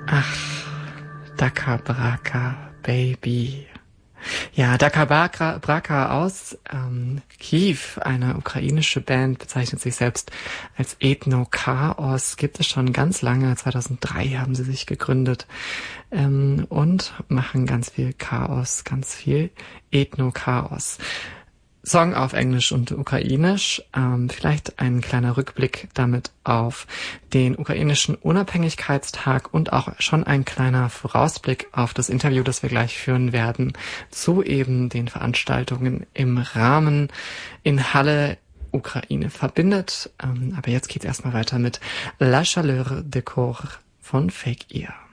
Ach, Daka Braka, Baby. Ja, Daka Braka aus Kiew, eine ukrainische Band, bezeichnet sich selbst als Ethno-Chaos, gibt es schon ganz lange, 2003 haben sie sich gegründet und machen ganz viel Chaos, ganz viel Ethno-Chaos. Song auf Englisch und Ukrainisch, vielleicht ein kleiner Rückblick damit auf den ukrainischen Unabhängigkeitstag und auch schon ein kleiner Vorausblick auf das Interview, das wir gleich führen werden, zu eben den Veranstaltungen im Rahmen in Halle Ukraine verbindet. Aber jetzt geht's erstmal weiter mit La Chaleur de Corps von Fake Ear.